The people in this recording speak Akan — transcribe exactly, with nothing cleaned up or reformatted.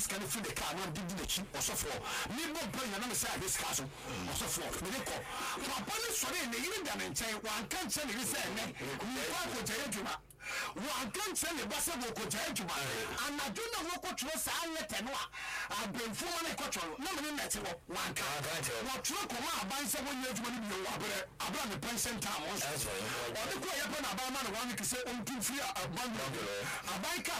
scan for the car no did the chip or so for me bo bring na me say this castle or so for me dey call papa ni sori na yiri da me nchen wan kan che ni say ne ni kwa ko je juma wan kan che ne ba se bo ko je juma anadu na wo ko tro sa lete no a abenfu ma ne ko tro na me net wo wan kan wo tro ko ma aban se bo nye juma ni bi wo abere abra me pension time on so o de ko ye pa na ba ma na wan ki say on kin free aban aban ka